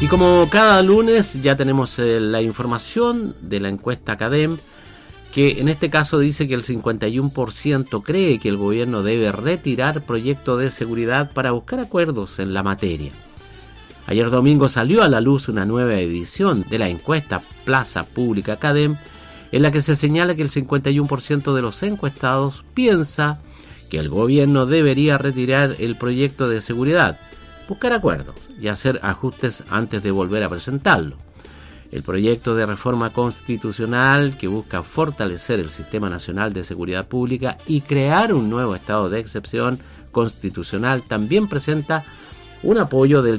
Y como cada lunes ya tenemos la información de la encuesta CADEM, que en este caso dice que el 51% cree que el gobierno debe retirar proyectos de seguridad para buscar acuerdos en la materia. Ayer domingo salió a la luz una nueva edición de la encuesta Plaza Pública CADEM, en la que se señala que el 51% de los encuestados piensa que el gobierno debería retirar el proyecto de seguridad, buscar acuerdos y hacer ajustes antes de volver a presentarlo. El proyecto de reforma constitucional que busca fortalecer el Sistema Nacional de Seguridad Pública y crear un nuevo estado de excepción constitucional también presenta un apoyo del